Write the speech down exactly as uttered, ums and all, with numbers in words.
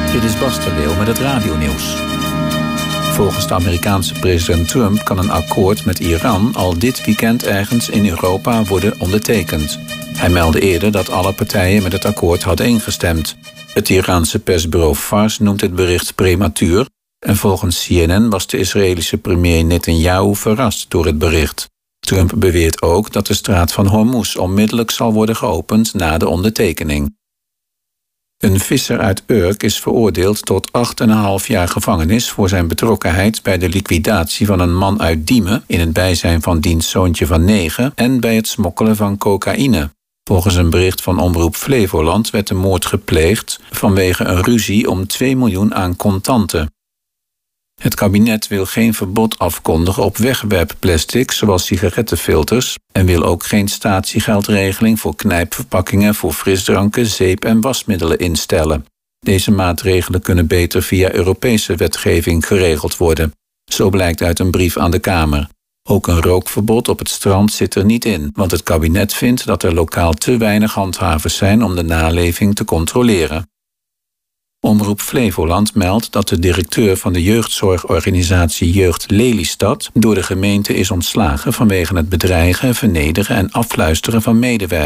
Dit is Bas de Leeuw met het radionieuws. Volgens de Amerikaanse president Trump kan een akkoord met Iran al dit weekend ergens in Europa worden ondertekend. Hij meldde eerder dat alle partijen met het akkoord hadden ingestemd. Het Iraanse persbureau Fars noemt het bericht prematuur en volgens C N N was de Israëlische premier Netanyahu verrast door het bericht. Trump beweert ook dat de straat van Hormuz onmiddellijk zal worden geopend na de ondertekening. Een visser uit Urk is veroordeeld tot acht en een half jaar gevangenis voor zijn betrokkenheid bij de liquidatie van een man uit Diemen in het bijzijn van diens zoontje van negen en bij het smokkelen van cocaïne. Volgens een bericht van Omroep Flevoland werd de moord gepleegd vanwege een ruzie om twee miljoen aan contanten. Het kabinet wil geen verbod afkondigen op wegwerpplastic zoals sigarettenfilters en wil ook geen statiegeldregeling voor knijpverpakkingen voor frisdranken, zeep en wasmiddelen instellen. Deze maatregelen kunnen beter via Europese wetgeving geregeld worden. Zo blijkt uit een brief aan de Kamer. Ook een rookverbod op het strand zit er niet in, want het kabinet vindt dat er lokaal te weinig handhavers zijn om de naleving te controleren. Omroep Flevoland meldt dat de directeur van de jeugdzorgorganisatie Jeugd Lelystad door de gemeente is ontslagen vanwege het bedreigen, vernederen en afluisteren van medewerkers.